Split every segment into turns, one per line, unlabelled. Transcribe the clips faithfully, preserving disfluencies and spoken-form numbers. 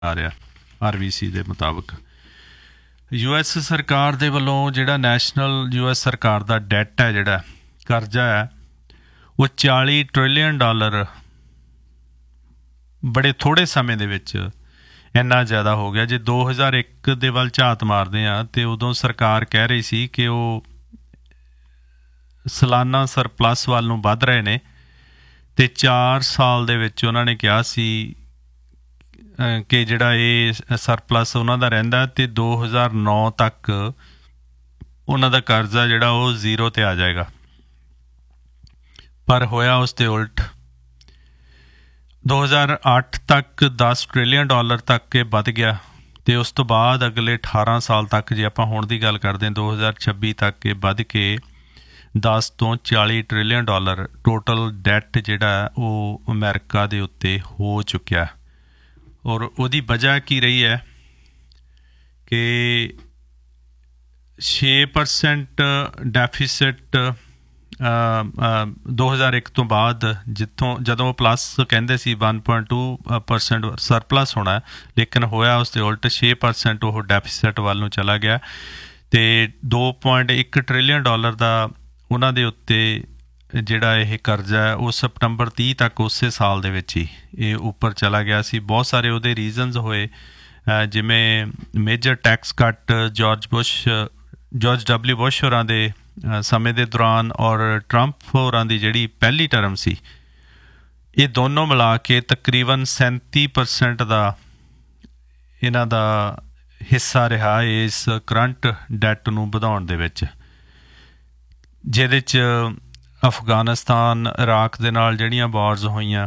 ਆ ਰਿਹਾ R B C ਦੇ ਮੁਤਾਬਕ। ਯੂ ਐਸ ਸਰਕਾਰ ਦੇ ਵੱਲੋਂ ਜਿਹੜਾ ਨੈਸ਼ਨਲ ਯੂ ਐਸ ਸਰਕਾਰ ਦਾ ਡੈਟ ਹੈ, ਜਿਹੜਾ ਕਰਜ਼ਾ ਹੈ, ਉਹ ਚਾਲੀ ਟ੍ਰਿਲੀਅਨ ਡਾਲਰ ਬੜੇ ਥੋੜ੍ਹੇ ਸਮੇਂ ਦੇ ਵਿੱਚ ਇੰਨਾ ਜ਼ਿਆਦਾ ਹੋ ਗਿਆ। ਜੇ ਦੋ ਹਜ਼ਾਰ ਇੱਕ ਦੇ ਵੱਲ ਝਾਤ ਮਾਰਦੇ ਹਾਂ ਤਾਂ ਉਦੋਂ ਸਰਕਾਰ ਕਹਿ ਰਹੀ ਸੀ ਕਿ ਉਹ ਸਾਲਾਨਾ ਸਰਪਲਸ ਵੱਲ ਨੂੰ ਵੱਧ ਰਹੇ ਨੇ, ਅਤੇ ਚਾਰ ਸਾਲ ਦੇ ਵਿੱਚ ਉਹਨਾਂ ਨੇ ਕਿਹਾ ਸੀ ਕਿ ਜਿਹੜਾ ਇਹ ਸਰਪਲਸ ਉਹਨਾਂ ਦਾ ਰਹਿੰਦਾ ਅਤੇ ਦੋ ਹਜ਼ਾਰ ਨੌ ਤੱਕ ਉਹਨਾਂ ਦਾ ਕਰਜ਼ਾ ਜਿਹੜਾ ਉਹ ਜ਼ੀਰੋ 'ਤੇ ਆ ਜਾਏਗਾ। ਪਰ ਹੋਇਆ ਉਸ ਦੇ ਉਲਟ। ਦੋ ਹਜ਼ਾਰ ਅੱਠ ਤੱਕ ਦਸ ਟ੍ਰਿਲੀਅਨ ਡਾਲਰ ਤੱਕ ਇਹ ਵੱਧ ਗਿਆ, ਅਤੇ ਉਸ ਤੋਂ ਬਾਅਦ ਅਗਲੇ ਅਠਾਰਾਂ ਸਾਲ ਤੱਕ, ਜੇ ਆਪਾਂ ਹੁਣ ਦੀ ਗੱਲ ਕਰਦੇ ਹਾਂ, ਦੋ ਹਜ਼ਾਰ ਛੱਬੀ ਤੱਕ ਇਹ ਵੱਧ ਕੇ ਦਸ ਤੋਂ ਚਾਲੀ ਟ੍ਰਿਲੀਅਨ ਡਾਲਰ ਟੋਟਲ ਡੈਟ ਜਿਹੜਾ ਉਹ ਅਮਰੀਕਾ ਦੇ ਉੱਤੇ ਹੋ ਚੁੱਕਿਆ। ਔਰ ਉਹਦੀ ਵਜ੍ਹਾ ਕੀ ਰਹੀ ਹੈ ਕਿ ਛੇ ਪਰਸੈਂਟ ਡੈਫੀਸਿਟ ਦੋ ਹਜ਼ਾਰ ਇੱਕ ਤੋਂ ਬਾਅਦ, ਜਿੱਥੋਂ ਜਦੋਂ ਪਲੱਸ ਕਹਿੰਦੇ ਸੀ one point two percent surplus ਹੋਣਾ, ਲੇਕਿਨ ਹੋਇਆ ਉਸ ਦੇ ਉਲਟ ਛੇ ਪਰਸੈਂਟ ਉਹ ਡੈਫੀਸਿਟ ਵੱਲ ਨੂੰ ਚਲਾ ਗਿਆ, ਅਤੇ ਦੋ ਪੁਆਇੰਟ ਇੱਕ ਟ੍ਰਿਲੀਅਨ ਡਾਲਰ ਦਾ ਉਹਨਾਂ ਦੇ ਉੱਤੇ ਜਿਹੜਾ ਇਹ ਕਰਜ਼ਾ ਹੈ ਉਹ ਸਪਟੰਬਰ ਤੀਹ ਤੱਕ ਉਸੇ ਸਾਲ ਦੇ ਵਿੱਚ ਹੀ ਇਹ ਉੱਪਰ ਚਲਾ ਗਿਆ ਸੀ। ਬਹੁਤ ਸਾਰੇ ਉਹਦੇ ਰੀਜ਼ਨਸ ਹੋਏ, ਜਿਵੇਂ ਮੇਜਰ ਟੈਕਸ ਕੱਟ George Bush George W Bush ਹੋਰਾਂ ਦੇ ਸਮੇਂ ਦੇ ਦੌਰਾਨ, ਔਰ ਟਰੰਪ ਹੋਰਾਂ ਦੀ ਜਿਹੜੀ ਪਹਿਲੀ ਟਰਮ ਸੀ, ਇਹ ਦੋਨੋਂ ਮਿਲਾ ਕੇ ਤਕਰੀਬਨ ਸੈਂਤੀ ਪਰਸੈਂਟ ਦਾ ਇਹਨਾਂ ਦਾ ਹਿੱਸਾ ਰਿਹਾ ਇਸ ਕਰੰਟ ਡੈਟ ਨੂੰ ਵਧਾਉਣ ਦੇ ਵਿੱਚ, ਜਿਹਦੇ 'ਚ ਅਫਗਾਨਿਸਤਾਨ ਇਰਾਕ ਦੇ ਨਾਲ ਜਿਹੜੀਆਂ ਵਾਰਜ਼ ਹੋਈਆਂ,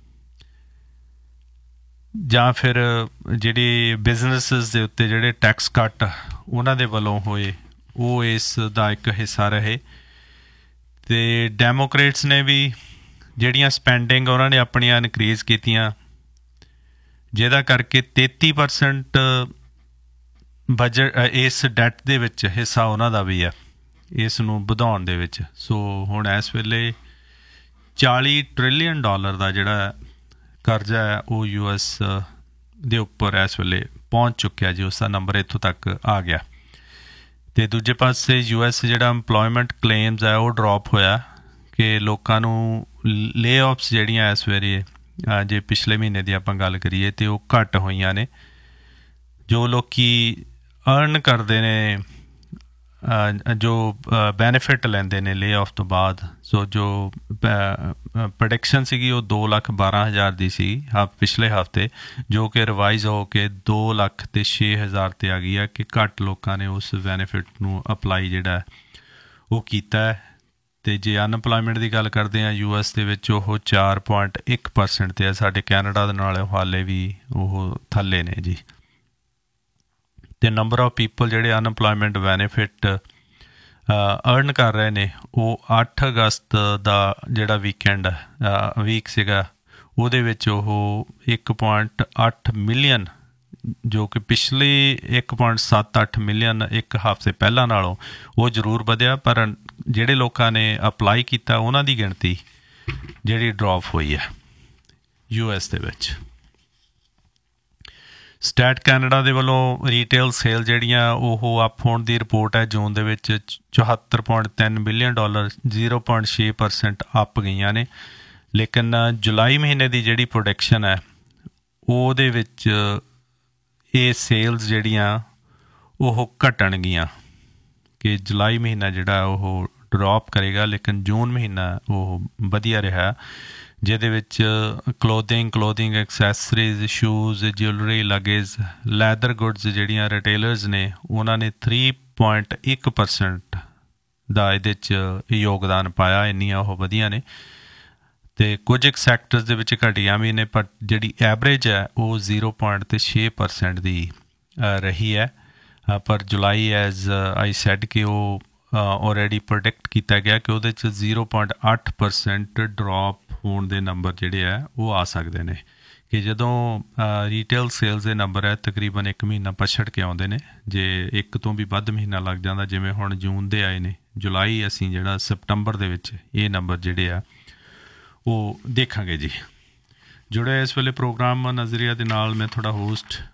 ਜਾਂ ਫਿਰ ਜਿਹੜੇ ਬਿਜ਼ਨਸਿਸ ਦੇ ਉੱਤੇ ਜਿਹੜੇ ਟੈਕਸ ਕੱਟ ਉਹਨਾਂ ਦੇ ਵੱਲੋਂ ਹੋਏ, ਉਹ ਇਸ ਦਾ ਇੱਕ ਹਿੱਸਾ ਰਹੇ। ਅਤੇ ਡੈਮੋਕਰੇਟਸ ਨੇ ਵੀ ਜਿਹੜੀਆਂ ਸਪੈਂਡਿੰਗ ਉਹਨਾਂ ਨੇ ਆਪਣੀਆਂ ਇਨਕਰੀਜ਼ ਕੀਤੀਆਂ, ਜਿਹਦਾ ਕਰਕੇ ਤੇਤੀ ਪਰਸੈਂਟ ਬਜਟ ਇਸ ਡੈਟ ਦੇ ਵਿੱਚ ਹਿੱਸਾ ਉਹਨਾਂ ਦਾ ਵੀ ਹੈ ਇਸ ਨੂੰ ਵਧਾਉਣ ਦੇ ਵਿੱਚ। ਸੋ ਹੁਣ ਇਸ ਵੇਲੇ ਚਾਲੀ ਟ੍ਰਿਲੀਅਨ ਡਾਲਰ ਦਾ ਜਿਹੜਾ ਕਰਜ਼ਾ ਹੈ ਉਹ ਯੂ ਐਸ ਦੇ ਉੱਪਰ ਇਸ ਵੇਲੇ ਪਹੁੰਚ ਚੁੱਕਿਆ ਜੀ, ਉਸ ਦਾ ਨੰਬਰ ਇੱਥੋਂ ਤੱਕ ਆ ਗਿਆ। ਅਤੇ ਦੂਜੇ ਪਾਸੇ ਯੂ ਐਸ ਜਿਹੜਾ ਇੰਪਲੋਇਮੈਂਟ ਕਲੇਮਸ ਹੈ ਉਹ ਡਰੋਪ ਹੋਇਆ, ਕਿ ਲੋਕਾਂ ਨੂੰ ਲੇ ਆਫਸ ਜਿਹੜੀਆਂ ਇਸ ਵੇਲੇ, ਜੇ ਪਿਛਲੇ ਮਹੀਨੇ ਦੀ ਆਪਾਂ ਗੱਲ ਕਰੀਏ ਤਾਂ ਉਹ ਘੱਟ ਹੋਈਆਂ ਨੇ। ਜੋ ਲੋਕ ਅਰਨ ਕਰਦੇ ਨੇ, ਜੋ ਬੈਨੀਫਿਟ ਲੈਂਦੇ ਨੇ ਲੇ ਆਫ ਤੋਂ ਬਾਅਦ, ਸੋ ਜੋ ਪ੍ਰੋਡਿਕਸ਼ਨ ਸੀਗੀ ਉਹ ਦੋ ਲੱਖ ਬਾਰਾਂ ਹਜ਼ਾਰ ਦੀ ਸੀ ਹਾ ਪਿਛਲੇ ਹਫ਼ਤੇ, ਜੋ ਕਿ ਰਿਵਾਈਜ਼ ਹੋ ਕੇ ਦੋ ਲੱਖ ਅਤੇ ਛੇ ਹਜ਼ਾਰ 'ਤੇ ਆ ਗਈ ਹੈ, ਕਿ ਘੱਟ ਲੋਕਾਂ ਨੇ ਉਸ ਬੈਨੀਫਿਟ ਨੂੰ ਅਪਲਾਈ ਜਿਹੜਾ ਉਹ ਕੀਤਾ ਹੈ। ਅਤੇ ਜੇ ਅਨਇੰਪਲੋਇਮੈਂਟ ਦੀ ਗੱਲ ਕਰਦੇ ਹਾਂ ਯੂ ਐਸ ਦੇ ਵਿੱਚ, ਉਹ ਚਾਰ ਪੁਆਇੰਟ ਇੱਕ ਪਰਸੈਂਟ 'ਤੇ ਹੈ। ਸਾਡੇ ਕੈਨੇਡਾ ਦੇ ਨਾਲ ਹਾਲੇ ਵੀ ਉਹ ਥੱਲੇ ਨੇ ਜੀ। ਅਤੇ ਨੰਬਰ ਆਫ ਪੀਪਲ ਜਿਹੜੇ ਅਨਇੰਪਲੋਇਮੈਂਟ ਬੈਨੀਫਿਟ ਅਰਨ ਕਰ ਰਹੇ ਨੇ, ਉਹ ਅੱਠ ਅਗਸਤ ਦਾ ਜਿਹੜਾ ਵੀਕਐਂਡ ਵੀਕ ਸੀਗਾ, ਉਹਦੇ ਵਿੱਚ ਉਹ ਇੱਕ ਪੁਆਇੰਟ ਅੱਠ ਮਿਲੀਅਨ, ਜੋ ਕਿ ਪਿਛਲੇ ਇੱਕ ਪੁਆਇੰਟ ਸੱਤ ਅੱਠ ਮਿਲੀਅਨ ਇੱਕ ਹਫ਼ਤੇ ਪਹਿਲਾਂ ਨਾਲੋਂ ਉਹ ਜ਼ਰੂਰ ਵਧਿਆ, ਪਰ ਜਿਹੜੇ ਲੋਕਾਂ ਨੇ ਅਪਲਾਈ ਕੀਤਾ ਉਹਨਾਂ ਦੀ ਗਿਣਤੀ ਜਿਹੜੀ ਡਰੋਪ ਹੋਈ ਹੈ ਯੂ ਐਸ ਦੇ ਵਿੱਚ। ਸਟੈਟ ਕੈਨੇਡਾ ਦੇ ਵੱਲੋਂ ਰੀਟੇਲ ਸੇਲ ਜਿਹੜੀਆਂ ਉਹ ਅਪ ਹੋਣ ਦੀ ਰਿਪੋਰਟ ਹੈ। ਜੂਨ ਦੇ ਵਿੱਚ ਚੁਹੱਤਰ ਪੁਆਇੰਟ ਤਿੰਨ ਬਿਲੀਅਨ ਡਾਲਰ ਜ਼ੀਰੋ ਪੁਆਇੰਟ ਛੇ ਪਰਸੈਂਟ ਅਪ ਗਈਆਂ ਨੇ, ਲੇਕਿਨ ਜੁਲਾਈ ਮਹੀਨੇ ਦੀ ਜਿਹੜੀ ਪ੍ਰੋਡਕਸ਼ਨ ਹੈ ਉਹਦੇ ਵਿੱਚ ਇਹ ਸੇਲਸ ਜਿਹੜੀਆਂ ਉਹ ਘਟਣਗੀਆਂ, ਕਿ ਜੁਲਾਈ ਮਹੀਨਾ ਜਿਹੜਾ ਉਹ ਡਰੋਪ ਕਰੇਗਾ, ਲੇਕਿਨ ਜੂਨ ਮਹੀਨਾ ਉਹ ਵਧੀਆ ਰਿਹਾ, ਜਿਹਦੇ ਵਿੱਚ clothing clothing accessories, shoes, jewellery, luggage, leather goods ਜਿਹੜੀਆਂ ਰਿਟੇਲਰਸ ਨੇ ਉਹਨਾਂ ਨੇ ਥ੍ਰੀ ਪੁਆਇੰਟ ਇੱਕ ਪਰਸੈਂਟ ਦਾ ਇਹਦੇ 'ਚ ਯੋਗਦਾਨ ਪਾਇਆ, ਇੰਨੀਆਂ ਉਹ ਵਧੀਆ ਨੇ। ਅਤੇ ਕੁਝ ਇੱਕ ਸੈਕਟਰਸ ਦੇ ਵਿੱਚ ਘਟੀਆਂ ਵੀ ਨੇ, ਪਰ ਜਿਹੜੀ ਐਵਰੇਜ ਹੈ ਉਹ ਜ਼ੀਰੋ ਪੁਆਇੰਟ ਅਤੇ ਛੇ ਪਰਸੈਂਟ ਦੀ ਰਹੀ ਹੈ। ਪਰ ਜੁਲਾਈ ਐਜ਼ ਆਈ ਸੈਡ ਕਿ ਉਹ ਆਲਰੇਡੀ ਪ੍ਰੋਡਿਕਟ ਕੀਤਾ ਗਿਆ ਕਿ ਉਹਦੇ 'ਚ ਜ਼ੀਰੋ ਪੁਆਇੰਟ ਅੱਠ ਪਰਸੈਂਟ ਡਰੋਪ ਹੋਣ ਦੇ ਨੰਬਰ ਜਿਹੜੇ ਆ ਉਹ ਆ ਸਕਦੇ ਨੇ, ਕਿ ਜਦੋਂ ਰੀਟੇਲ ਸੇਲਸ ਦੇ ਨੰਬਰ ਹੈ ਤਕਰੀਬਨ ਇੱਕ ਮਹੀਨਾ ਪਛੜ ਕੇ ਆਉਂਦੇ ਨੇ। ਜੇ ਇੱਕ ਤੋਂ ਵੀ ਵੱਧ ਮਹੀਨਾ ਲੱਗ ਜਾਂਦਾ, ਜਿਵੇਂ ਹੁਣ ਜੂਨ ਦੇ ਆਏ ਨੇ, ਜੁਲਾਈ ਅਸੀਂ ਜਿਹੜਾ ਸਪਟੰਬਰ ਦੇ ਵਿੱਚ ਇਹ ਨੰਬਰ ਜਿਹੜੇ ਆ ਉਹ ਦੇਖਾਂਗੇ ਜੀ। ਜੁੜਿਆ ਇਸ ਵੇਲੇ ਪ੍ਰੋਗਰਾਮ ਨਜ਼ਰੀਆ ਦੇ ਨਾਲ ਮੈਂ ਤੁਹਾਡਾ ਹੋਸਟ